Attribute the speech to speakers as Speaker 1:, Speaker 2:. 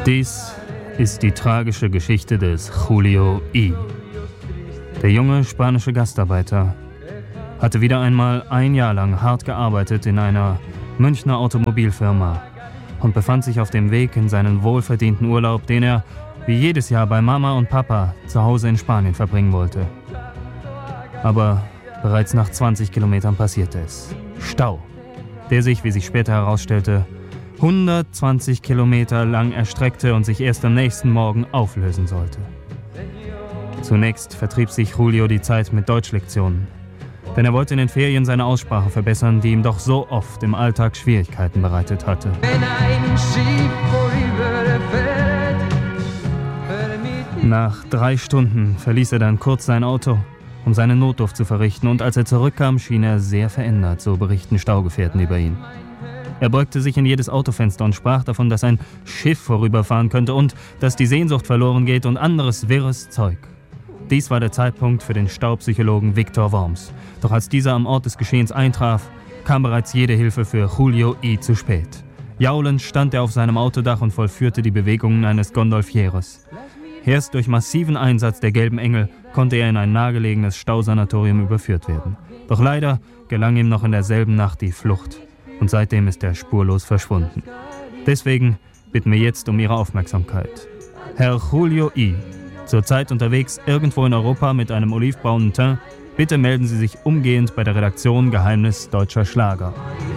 Speaker 1: Dies ist die tragische Geschichte des Julio I. Der junge spanische Gastarbeiter hatte wieder einmal ein Jahr lang hart gearbeitet in einer Münchner Automobilfirma und befand sich auf dem Weg in seinen wohlverdienten Urlaub, den er, wie jedes Jahr, bei Mama und Papa zu Hause in Spanien verbringen wollte. Aber bereits nach 20 Kilometern passierte es. Stau, der sich, wie sich später herausstellte, 120 Kilometer lang erstreckte und sich erst am nächsten Morgen auflösen sollte. Zunächst vertrieb sich Julio die Zeit mit Deutschlektionen, denn er wollte in den Ferien seine Aussprache verbessern, die ihm doch so oft im Alltag Schwierigkeiten bereitet hatte. Nach 3 Stunden verließ er dann kurz sein Auto, um seinen Notdurft zu verrichten, und als er zurückkam, schien er sehr verändert, so berichten Staugefährten über ihn. Er beugte sich in jedes Autofenster und sprach davon, dass ein Schiff vorüberfahren könnte und dass die Sehnsucht verloren geht und anderes wirres Zeug. Dies war der Zeitpunkt für den Staupsychologen Viktor Worms. Doch als dieser am Ort des Geschehens eintraf, kam bereits jede Hilfe für Julio I. zu spät. Jaulend stand er auf seinem Autodach und vollführte die Bewegungen eines Gondolfieros. Erst durch massiven Einsatz der Gelben Engel konnte er in ein nahegelegenes Stausanatorium überführt werden. Doch leider gelang ihm noch in derselben Nacht die Flucht. Und seitdem ist er spurlos verschwunden. Deswegen bitten wir jetzt um Ihre Aufmerksamkeit. Herr Julio I., zurzeit unterwegs irgendwo in Europa mit einem olivbraunen Teint, bitte melden Sie sich umgehend bei der Redaktion Geheimnis Deutscher Schlager.